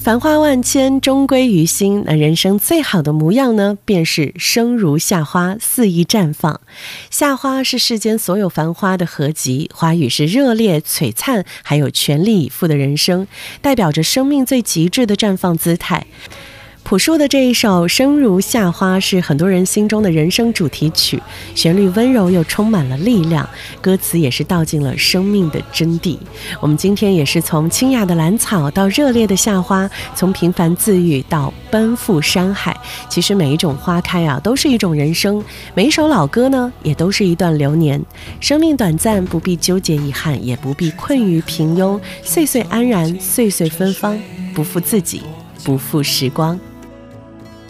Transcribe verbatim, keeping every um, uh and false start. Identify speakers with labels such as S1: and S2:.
S1: 繁花万千，终归于心。那人生最好的模样呢，便是生如夏花，肆意绽放。夏花是世间所有繁花的合集，花语是热烈璀璨，还有全力以赴的人生，代表着生命最极致的绽放姿态。朴树的这一首《生如夏花》是很多人心中的人生主题曲，旋律温柔又充满了力量，歌词也是道尽了生命的真谛。我们今天也是从清雅的兰草到热烈的夏花，从平凡自愈到奔赴山海，其实每一种花开啊，都是一种人生，每一首老歌呢，也都是一段流年。生命短暂，不必纠结遗憾，也不必困于平庸，岁岁安然，岁岁芬芳，不负自己，不负时光。